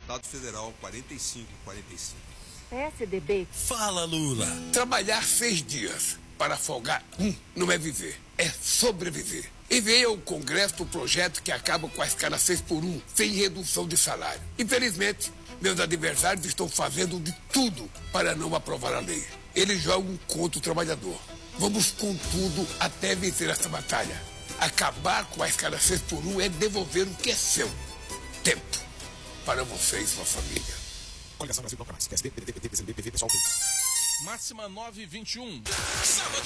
Deputado Federal 4545. PSDB. Fala, Lula. Trabalhar 6 dias para folgar não é viver, é sobreviver. Enviei ao Congresso o projeto que acaba com a escala 6x1, sem redução de salário. Infelizmente, meus adversários estão fazendo de tudo para não aprovar a lei. Eles jogam contra o trabalhador. Vamos com tudo até vencer essa batalha. Acabar com a escala 6x1 é devolver o que é seu. Tempo para você e sua família. Coligação Brasil Não Para Mais. PSB, PDT, PT, PCdoB, PV, Pessoal. Máxima 921. Sábado